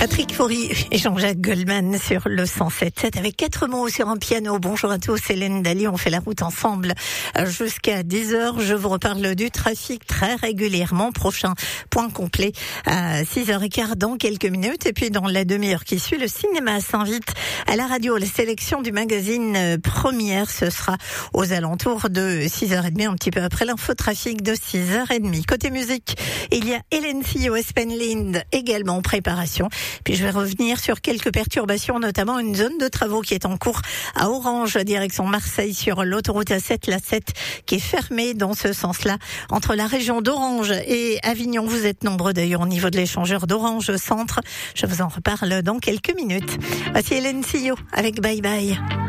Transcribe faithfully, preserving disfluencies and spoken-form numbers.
Patrick Faury et Jean-Jacques Goldman sur le cent sept sept avec quatre mots sur un piano. Bonjour à tous, Hélène Daly, on fait la route ensemble jusqu'à dix heures. Je vous reparle du trafic très régulièrement. Prochain point complet à six heures quinze dans quelques minutes. Et puis dans la demi-heure qui suit, le cinéma s'invite à la radio. La sélection du magazine Première, ce sera aux alentours de six heures trente, un petit peu après l'infotrafic de six heures trente. Côté musique, il y a Hélène Fillot, Espenlind également en préparation. Puis je vais revenir sur quelques perturbations, notamment une zone de travaux qui est en cours à Orange, direction Marseille, sur l'autoroute A sept, la sept, qui est fermée dans ce sens-là, entre la région d'Orange et Avignon. Vous êtes nombreux d'ailleurs au niveau de l'échangeur d'Orange Centre. Je vous en reparle dans quelques minutes. Voici Hélène Fillot avec Bye Bye.